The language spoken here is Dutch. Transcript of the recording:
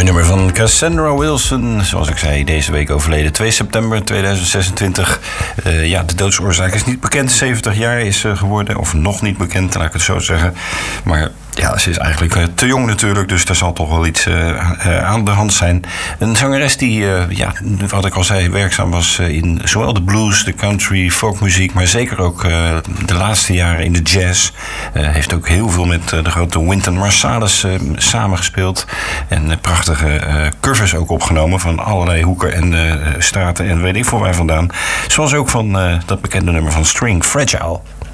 Mooi nummer van Cassandra Wilson. Zoals ik zei, deze week overleden. 2 september 2026. De doodsoorzaak is niet bekend. 70 jaar is geworden. Of nog niet bekend, laat ik het zo zeggen. Maar ja, ze is eigenlijk te jong natuurlijk. Dus er zal toch wel iets aan de hand zijn. Een zangeres die, wat ik al zei, werkzaam was in zowel de blues, de country, folkmuziek. Maar zeker ook de laatste jaren in de jazz. Heeft ook heel veel met de grote Wynton Marsalis samengespeeld. En prachtige covers ook opgenomen van allerlei hoeken en straten en weet ik veel waar vandaan. Zoals ook van dat bekende nummer van Sting, Fragile.